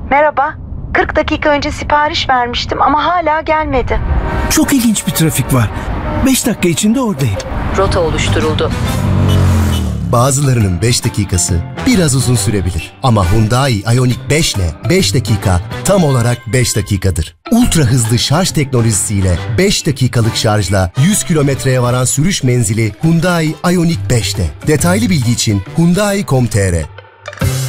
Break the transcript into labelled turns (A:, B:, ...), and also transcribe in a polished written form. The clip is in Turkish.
A: Merhaba. 40 dakika önce sipariş vermiştim ama hala gelmedi.
B: Çok ilginç bir trafik var. 5 dakika içinde oradayım.
C: Rota oluşturuldu.
D: Bazılarının 5 dakikası biraz uzun sürebilir. Ama Hyundai Ioniq 5 ile 5 dakika tam olarak 5 dakikadır. Ultra hızlı şarj teknolojisiyle 5 dakikalık şarjla 100 kilometreye varan sürüş menzili Hyundai Ioniq 5'te. Detaylı bilgi için Hyundai.com.tr